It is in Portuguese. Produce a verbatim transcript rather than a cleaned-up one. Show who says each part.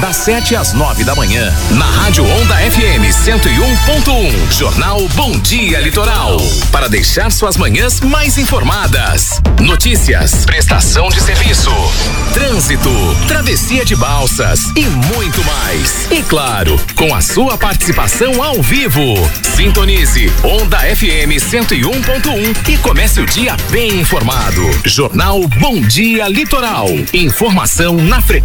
Speaker 1: das sete às nove da manhã, na Rádio Onda F M cento e um ponto um. Jornal Bom Dia Litoral. Para deixar suas manhãs mais informadas. Notícias, prestação de serviço, trânsito, travessia de balsas e muito mais. E claro, com a sua participação ao vivo. Sintonize Onda F M cento e um ponto um e comece o dia bem informado. Jornal Bom Dia Litoral. Informação na frequência.